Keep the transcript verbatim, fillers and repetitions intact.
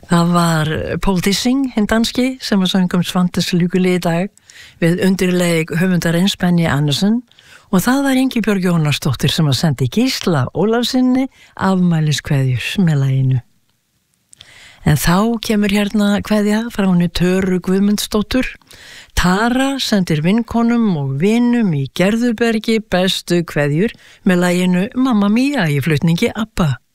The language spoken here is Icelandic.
Það var Paul Dissing, hinn danski, sem var söng um Svantesluguli í dag við undirleik höfundarins Benny Andersson og það var Ingibjörg Jónasdóttir sem að sendi Gísla Ólafsinni afmæliskveðjur með laginu. En þá kemur hérna kveðja frá henni Töru Guðmundsdóttur. Tara sendir vinkonum og vinum í Gerðurbergi bestu kveðjur með laginu Mamma Mia í flutningi ABBA.